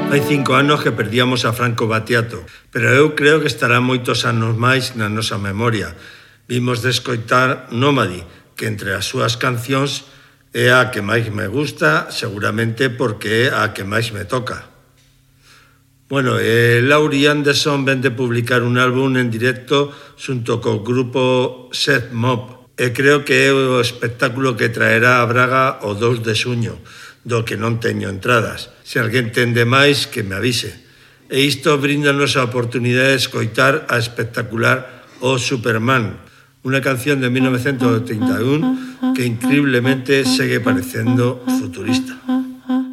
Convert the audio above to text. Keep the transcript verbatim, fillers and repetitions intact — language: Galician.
Hai cinco anos que perdíamos a Franco Battiato, pero eu creo que estará moitos anos máis na nosa memoria. Vimos de escoitar Nómadi, que entre as súas cancións é a que máis me gusta, seguramente porque é a que máis me toca. Bueno, eh, Laurie Anderson ven de publicar un álbum en directo xunto co grupo Set Mob, e creo que é o espectáculo que traerá a Braga o dous de xuño, do que non teño entradas. Se alguén tende máis, que me avise. E isto bríndanos a oportunidade de escoitar a espectacular O Superman, unha canción de mil novecientos oitenta e un que increíblemente segue parecendo futurista.